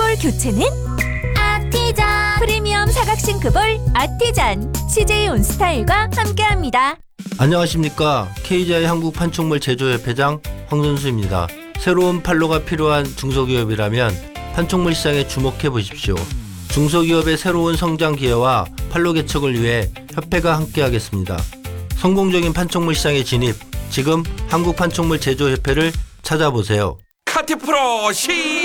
싱크볼 교체는 아티잔. 프리미엄 사각 싱크볼 아티잔. CJ 온스타일과 함께합니다. 안녕하십니까. KGI 한국판촉물 제조협회장 황선수입니다. 새로운 판로가 필요한 중소기업이라면 판촉물 시장에 주목해 보십시오. 중소기업의 새로운 성장 기회와 판로 개척을 위해 협회가 함께하겠습니다. 성공적인 판촉물 시장에 진입, 지금 한국판촉물 제조협회를 찾아보세요. 카티 프로 시작!